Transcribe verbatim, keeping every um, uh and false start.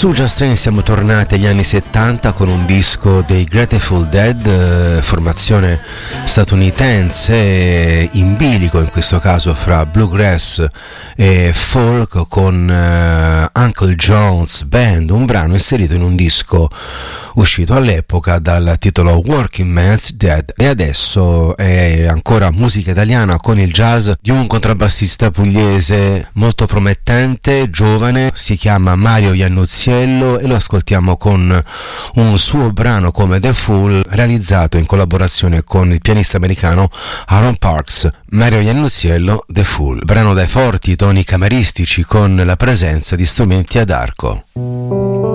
Su Just Train siamo tornati agli anni settanta con un disco dei Grateful Dead, eh, formazione statunitense in bilico in questo caso fra bluegrass e folk, con eh, Uncle John's Band, un brano inserito in un disco uscito all'epoca dal titolo Working Man's Dead. E adesso è ancora musica italiana con il jazz di un contrabbassista pugliese molto promettente, giovane, si chiama Mario Iannuzziello e lo ascoltiamo con un suo brano come The Fool, realizzato in collaborazione con il pianista americano Aaron Parks. Mario Iannuzziello, The Fool, brano dai forti toni cameristici con la presenza di strumenti ad arco.